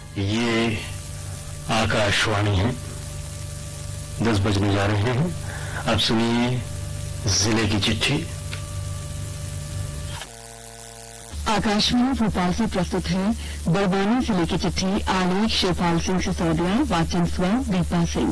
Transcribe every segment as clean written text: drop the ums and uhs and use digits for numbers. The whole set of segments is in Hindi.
ये आकाशवाणी है। 10 बजने जा रहे हैं। अब सुनिए जिले की चिट्ठी। आकाशवाणी भोपाल से प्रस्तुत है बड़वानी जिले की चिट्ठी। आलेख शिवपाल सिंह सिसोदिया, वाचन स्वयं दीपा सिंह।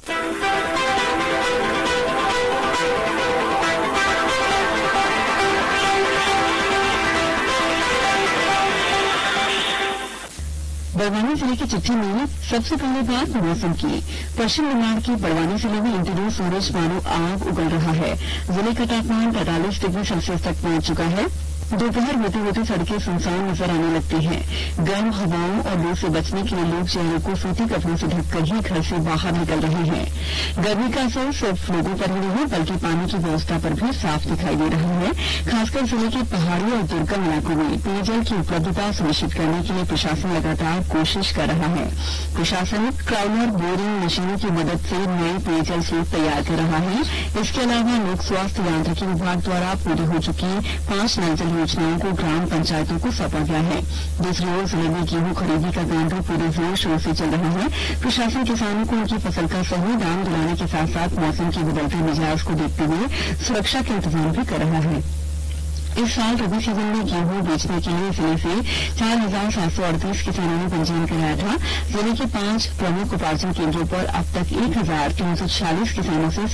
बड़वानी जिले की चिट्ठी में सबसे पहले बात मौसम की। पश्चिम बंगाल के बड़वानी जिले में इन दिनों सूरज मानो आग उगल रहा है। जिले का तापमान 45 डिग्री सेल्सियस तक पहुंच चुका है। दोपहर होते होते सड़कें सुनसान नजर आने लगती हैं। गर्म हवाओं और लू से बचने के लिए लोग चेहरों को सूती कपड़ों से ढककर ही घर से बाहर निकल रहे हैं। गर्मी का असर सिर्फ लोगों पर ही नहीं बल्कि पानी की व्यवस्था पर भी साफ दिखाई दे रहा है। खासकर जिले के पहाड़ी और दुर्गम इलाकों में पेयजल की उपलब्धता सुनिश्चित करने के लिए प्रशासन लगातार कोशिश कर रहा है। प्रशासन क्राउलर बोरिंग मशीनों की मदद से नए पेयजल स्रोत तैयार कर रहा है। इसके अलावा लोक स्वास्थ्य यांत्रिकी विभाग द्वारा पूरी हो चुकी 5 नल जल योजनाओं को ग्राम पंचायतों को सौंपा गया है। दूसरी ओर जिले में गेहूं खरीदी का काम भी पूरे जोर शोर से चल रहा है। प्रशासन किसानों को उनकी फसल का सही दाम दिलाने के साथ साथ मौसम के बदलते मिजाज को देखते हुए सुरक्षा के इंतजाम भी कर रहा है। इस साल रबी सीजन में गेहूं बेचने के लिए जिले से 4,738 किसानों ने पंजीयन कराया था। जिले के 5 प्रमुख उपार्जन केंद्रों पर अब तक 1,346 किसानों से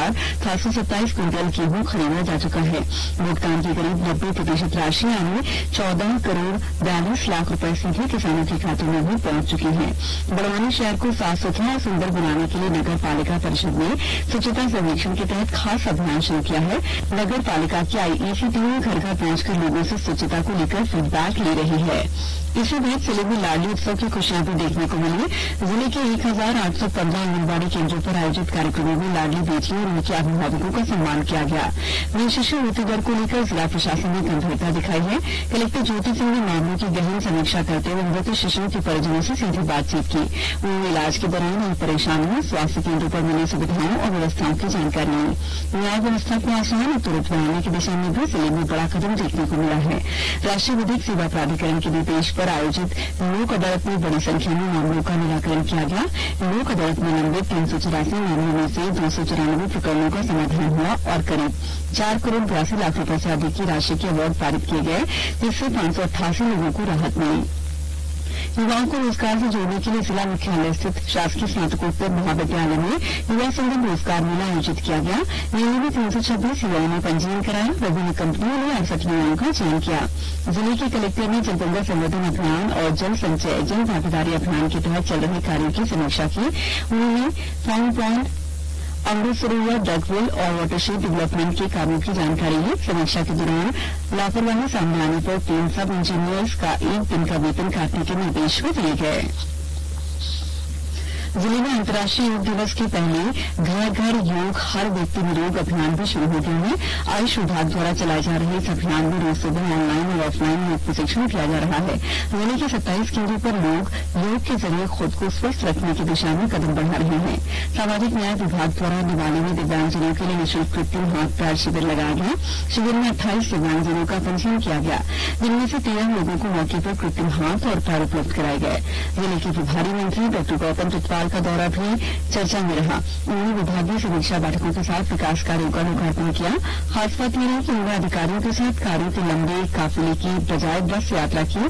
60,727 क्विंटल गेहूं खरीदा जा चुका है। भुगतान की करीब 90% राशि यानी 14 करोड़ 42 लाख रुपए सीधे किसानों के खातों में भी पहुंच चुकी है। बड़वानी शहर को साफ सुथरा और सुंदर बनाने के लिए नगर पालिका परिषद ने स्वच्छता सर्वेक्षण के तहत खास अभियान शुरू किया है। नगर पालिका की आईईसी टीम घर घर पहुंचकर लोगों से स्वच्छता को लेकर फीडबैक ले रही है। इसी बीच जिले में लाडली उत्सव की खुशियां भी देखने को मिली। जिले के 1,815 आंगनबाड़ी केंद्रों पर आयोजित कार्यक्रमों में लाडली बेटियों और उनके अभिभावकों का सम्मान किया गया। वहीं शिशु मृत्यु दर को लेकर जिला प्रशासन ने गंभीरता दिखाई है। कलेक्टर ज्योति सिंह ने मामलों की गहन समीक्षा करते हुए मृत शिशुओं के परिजनों से सीधी बातचीत की। उन्होंने इलाज के दौरान उन परेशानियों, स्वास्थ्य केंद्रों पर मिली सुविधाओं और व्यवस्थाओं की जानकारी ली। न्याय व्यवस्था को आसान और तुरंत बनाने की दिशा में भी जिले में बड़ा कदम देखने को मिला है। राष्ट्रीय विधिक सेवा प्राधिकरण के निर्देश पर आयोजित लोक अदालत में बड़ी संख्या में मामलों का निराकरण किया गया। लोक अदालत में लंबित 384 मामलों में से 294 प्रकरणों का समाधान हुआ और करीब 4 करोड़ 82 लाख रुपए से अधिक की राशि के अवार्ड पारित किए गए, जिससे 588 लोगों को राहत मिली। युवाओं को रोजगार से जोड़ने के लिए जिला मुख्यालय स्थित शासकीय स्नातकोत्तर महाविद्यालय में युवा संगम रोजगार मेला आयोजित किया गया। मेले में 326 युवाओं ने पंजीयन कराया। विभिन्न कंपनियों ने 68 युवाओं का चयन किया। जिले के कलेक्टर ने जलगंगा संवर्धन अभियान और जल संचय जन भागीदारी अभियान के तहत चल रहे कार्यों की समीक्षा की। उन्होंने found point, Amrit Sarovar, dug well और वाटरशेड डेवलपमेंट के कामों की जानकारी ली। समीक्षा के दौरान लापरवाही सामने आने पर 3 सब इंजीनियर्स का 1 दिन का वेतन काटने के निर्देश भी दिए गए। जिले में अंतर्राष्ट्रीय योग दिवस के पहले घर घर योग हर व्यक्ति निरोग अभियान भी शुरू हो गया है। आयुष विभाग द्वारा चलाए जा रहे इस अभियान में रोज सुबह ऑनलाइन और ऑफलाइन योग प्रशिक्षण किया जा रहा है। जिले के 27 केंद्रों पर लोग योग के जरिए खुद को स्वस्थ रखने की दिशा में कदम बढ़ा रहे हैं। सामाजिक न्याय विभाग द्वारा दिवाली में दिव्यांगजनों के लिए निःशुल्क कृत्रिम हाथ पैर शिविर लगाया गया। शिविर में 28 दिव्यांगजनों का पंजीयन किया गया, जिनमें से 13 लोगों को मौके पर कृत्रिम हाथ और पैर उपलब्ध कराए गए। जिले के प्रभारी मंत्री डॉ गौतम चितपाल का दौरा भी चर्चा में रहा। उन्होंने विभागीय समीक्षा बैठकों के साथ विकास कार्यों का लोकार्पण किया। खास बात यह है कि उन्होंने अधिकारियों के साथ कार्यों के लंबे काफिले की बजाय बस यात्रा की।